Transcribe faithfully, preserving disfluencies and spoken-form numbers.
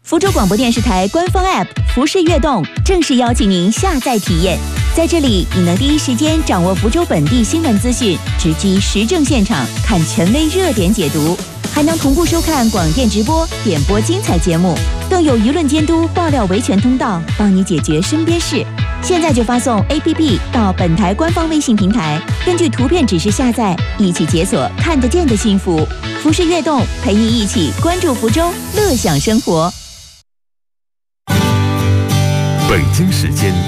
福州广播电视台官方 App 福视悦动正式邀请您下载体验。在这里，你能第一时间掌握福州本地新闻资讯，直击时政现场，看权威热点解读，还能同步收看广电直播、点播精彩节目，更有舆论监督、爆料维权通道，帮你解决身边事。现在就发送 A P P 到本台官方微信平台，根据图片指示下载，一起解锁看得见的幸福。福视悦动陪你一起关注福州，乐享生活。 北京时间